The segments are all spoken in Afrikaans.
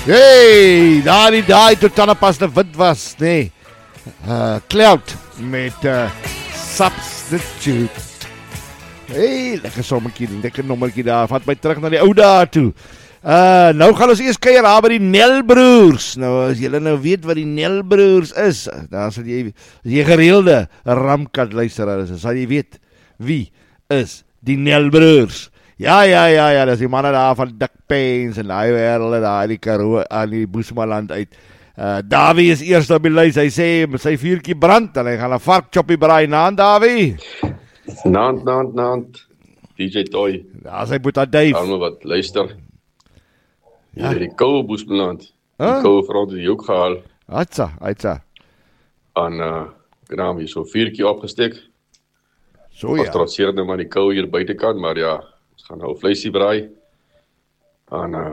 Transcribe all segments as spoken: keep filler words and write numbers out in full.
Hey, daar die daai toe tandepasta wit was, nee. Uh, Cloud met uh, Substitute. Hey, lekker sommertjie, lekker nommertjie daar. Vat my terug na die ou dae toe. Uh, nou gaan ons eers kuier daar by die Nelbroers. Nou, as julle nou weet wat die Nelbroers is, dan sal jy, as jy gereelde Ramkat luisteraar is, sal jy weet, wie is die Nelbroers? Ja, ja, ja, ja, dis die manne daar van Dick Pens en die werelde daar, die Karoo, aan die Boesmanland uit. Uh, Davie is eerst op die lys, hy sê, sy vuurtjie brand, en hy gaan een varkchoppie braai. Naand, Davie? Naand, naand, naand. D J Toy. Daar is hy Boeta Dave. Allemaal wat luister. Ja. Die kouwe Boesmanland. Die Huh? kouwe vrou die hoek gehaal. Atsa, atsa. En, uh, ek naam hier so vuurtjie opgestek. So Was ja. trotseer nou maar die kouwe hier buitenkant, maar ja, ons gaan nou vleisie braai. En, uh,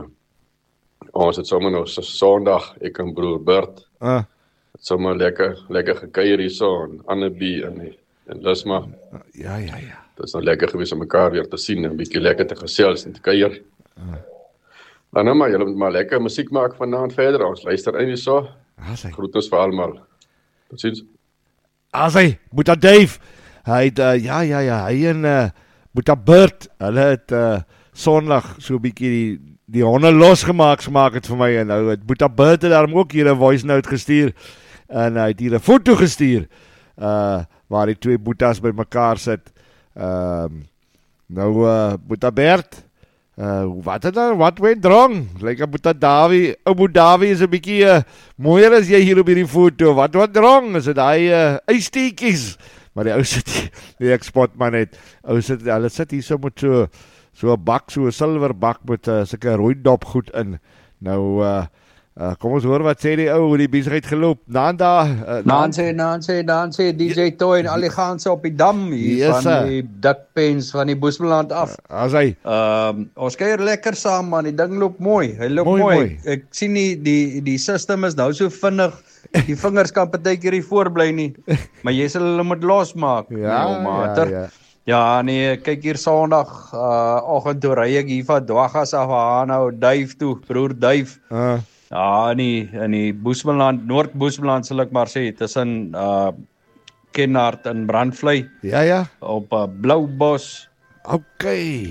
ons het sommer nou Sondag, ek en broer Bert, Uh, het sommer lekker, lekker gekeier hier so, en Annabie en, en Lisma. ja, ja, ja. Het is nou lekker gewees om mekaar weer te sien, en een bietjie lekker te gesels en te kuier. Uh. En nou maar, julle moet maar lekker muziek maak vanavond verder, ons luister in so. As hy, Groet ons vir allemaal. Tot ziens. as hy, Boeta Dave. Hy het, uh, ja, ja, ja, hy en uh, Boeta Bert, hulle het uh, Sondag so bykie die, die honde losgemaak, gemaak het vir my, en nou het Boeta Bert het daarom ook hier een voice note gestuur, en hy het hier een foto gestuur, uh, waar die twee Boetas by mekaar sit. Uh, nou, uh, Boeta Bert, uh, wat het nou, wat went wrong? Lyk like Boeta Davie, ou Boeta Davie is een bykie uh, mooier as jy hier op hierdie foto, wat wat wrong? Is het die uh, ijsteekies? Maar die ou sit hier, die ek spot maar net, ou sit, hulle sit hier so met so, so een bak, so een silver bak met uh, soke rooidop goed in. Nou, uh, uh, kom ons hoor wat sê die ou, hoe die besigheid geloop. Naanda, uh, Dan sê, dan sê, dan sê D J Toy en al die gaanse op die dam hier Yes, van sir. die Dikpens van die Boesmanland af. as hy, Um, ons kuier lekker saam man, die ding loop mooi, hy loop Mooi, mooi. mooi. Ek sien die, die, die system is nou so vinnig, die vingers kan partykeer nie voorbly nie, maar jy sal hulle moet losmaak. ja, nou, mater. ja, ja. Ja, nee, kyk hier Sondag, uh, oggend toe ry ek hier van Dwagas af aan nou Duif toe, broer Duif. Uh, Ja, in die, in die Boesmanland, Noord-Boesmanland sal ek maar sê, tussen uh, Kenhardt en Brandvlei, ja, ja, op uh, Bloubos, ok,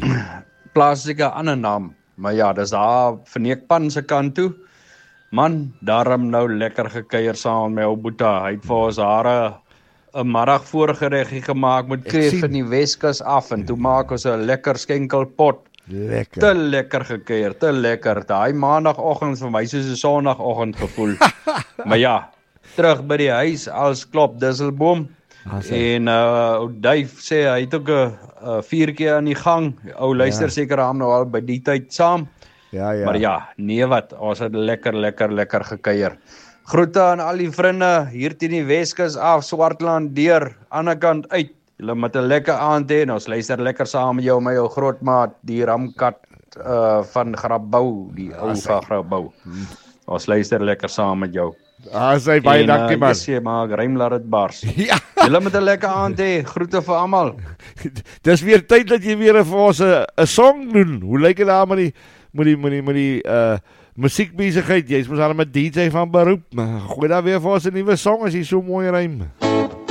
plaas ek 'n ander naam, maar ja, dis daar Verneekpan se kant toe. Man, daarom nou lekker gekuier saam met my ou Boeta. Hy het vir ons hare 'n middag voorgereggie gemaak met kreef sien. van die Weskus af en toe maak ons 'n lekker skenkelpot. lekker. Te lekker gekuier, te lekker. Daai maandagoggend vir my soos 'n sondagoggend gevoel. Maar ja, terug by die huis, alles klop, Disselboom. As hy, En uh ou Duif sê hy het ook 'n uh, vuurtjie aan die gang. Ou luister Ja. seker hom nou al by die tyd saam. ja, ja. Maar ja, nee wat, ons het lekker lekker lekker gekuier. Groete aan al die vriende hier teen die Weskus af, Swartland deur, ander kant uit. Julle moet 'n lekker aand hê en ons luister lekker saam met jou, my ou grootmaat, die Ramkat uh van Grabouw, die ou van Grabouw. Ons luister lekker saam met jou. As hy, baie En, dankie uh, man. Yes, jy maak rym laat dit bars. Ja, Julle moet 'n lekker aand hê. Groete vir almal. dis weer tyd dat jy weer vir ons 'n 'n song doen. Hoe lyk dit daar met die met die met die met die uh musiekbesigheid? Jy's mos al 'n D J van beroep. Maar gooi daar weer vir ons 'n nuwe song as jy so mooi rym.